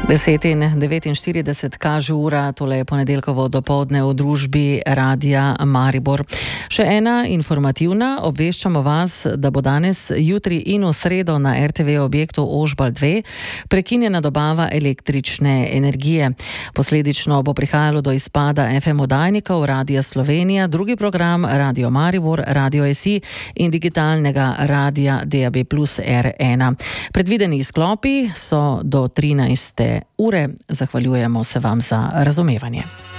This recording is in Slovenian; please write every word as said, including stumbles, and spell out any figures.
deset in devetinštirideset kaže ura, tole je ponedeljkovo dopoldne v družbi Radia Maribor. Še ena informativna, obveščamo vas, da bo danes, jutri in v sredo na er te ve objektu Ožbal dve prekinjena dobava električne energije. Posledično bo prihajalo do izpada ef em oddajnikov Radia Slovenija, drugi program Radio Maribor, Radio es i in digitalnega radia de a be plus er ena. Predvideni izklopi so do trinajste ure. Zahvaljujemo se vam za razumevanje.